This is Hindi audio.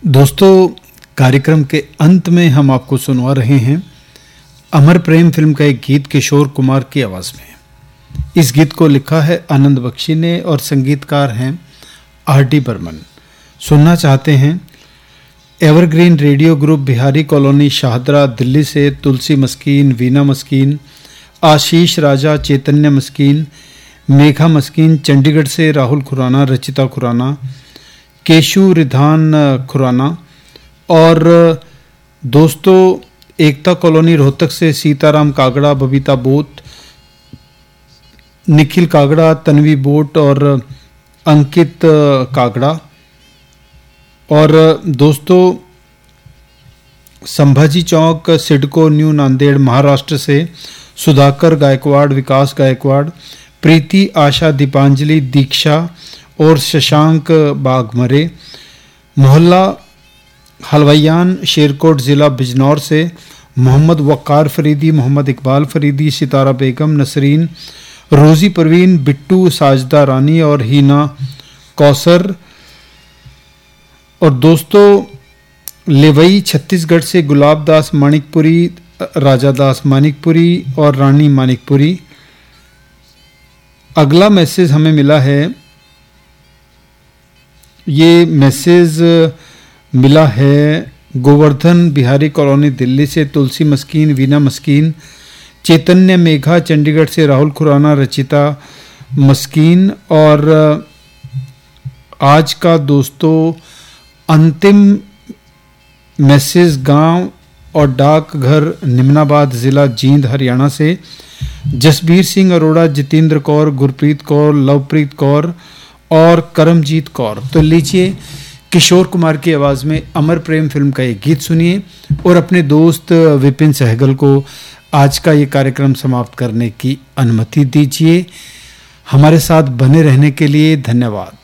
दोस्तों, कार्यक्रम के अंत में हम आपको सुनवा रहे हैं अमर प्रेम फिल्म का एक गीत किशोर कुमार की आवाज में। इस गीत को लिखा है आनंद बख्शी ने और संगीतकार हैं आर.डी. बर्मन। सुनना चाहते हैं evergreen radio group, Bihari colony, Shahdara, Delhi से तुलसी मस्कीन, वीना मस्कीन, आशीष राजा, चैतन्य मस्कीन, मेघा मस्कीन, चंडीगढ़ से राहुल खुराना, रचिता खुराना, केशु रिधान खुराना और दोस्तों एकता कॉलोनी रोहतक से सीताराम कागड़ा, बबीता बोट, निखिल कागड़ा, तन्वी बोट और अंकित कागड़ा। और दोस्तों संभाजी चौक, सिडको, न्यू नांदेड़, महाराष्ट्र से सुधाकर गायकवाड़, विकास गायकवाड़, प्रीति, आशा, दीपांजलि, दीक्षा और शशांक बागमरे। मोहल्ला हलवैयान, शेरकोट, ज़िला बिजनौर से मोहम्मद वक़ार फरीदी, मोहम्मद इकबाल फरीदी, सितारा बेगम, नसरीन, रोज़ी परवीन, बिट्टू, साजदा रानी और हीना कौसर। और दोस्तों लेवई छत्तीसगढ़ से गुलाब दास मानिकपुरी, राजा दास मानिकपुरी और रानी मानिकपुरी। अगला मैसेज हमें मिला है, ये मैसेज मिला है गोवर्धन, बिहारी कॉलोनी, दिल्ली से तुलसी मस्कीन, वीना मस्कीन, चैतन्य, मेघा, चंडीगढ़ से राहुल खुराना, रचिता मस्कीन। और आज का दोस्तों अंतिम मैसेज गांव और डाकघर निमनाबाद, ज़िला जींद, हरियाणा से जसबीर सिंह अरोड़ा, जितेंद्र कौर, गुरप्रीत कौर, लवप्रीत कौर और करमजीत कौर। तो लीजिए किशोर कुमार की आवाज़ में अमर प्रेम फिल्म का एक गीत सुनिए और अपने दोस्त विपिन सहगल को आज का ये कार्यक्रम समाप्त करने की अनुमति दीजिए। हमारे साथ बने रहने के लिए धन्यवाद।